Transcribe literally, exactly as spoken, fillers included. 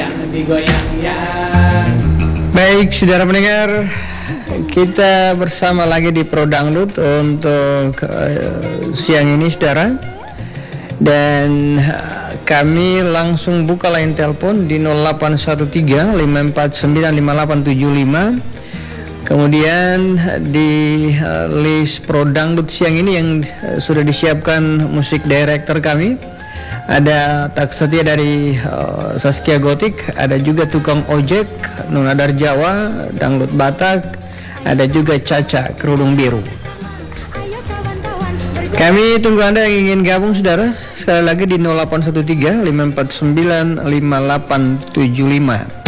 yang digoyang-yang. Baik, saudara pendengar, kita bersama lagi di Pro Dangdut untuk uh, siang ini, saudara. Dan uh, kami langsung buka line telepon di nol delapan satu tiga lima empat sembilan lima delapan tujuh lima. Kemudian di uh, list Pro Dangdut siang ini yang uh, sudah disiapkan musik director kami, ada Tak Setia dari uh, Saskia Gotik, ada juga Tukang Ojek, Nona Darjawa, Dangdut Batak, ada juga Caca Kerudung Biru. Kami tunggu Anda yang ingin gabung, saudara, sekali lagi di nol delapan satu tiga lima empat sembilan lima delapan tujuh lima.